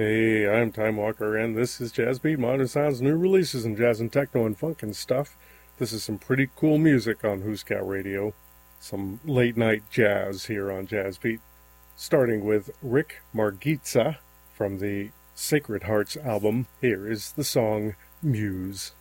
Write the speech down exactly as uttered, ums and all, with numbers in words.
Hey, I'm Time Walker, and this is Jazz Beat, Modern Sounds, new releases in jazz and techno and funk and stuff. This is some pretty cool music on Whooscout Radio. Some late-night jazz here on Jazz Beat. Starting with Rick Margitza from the Sacred Hearts album. Here is the song Muse.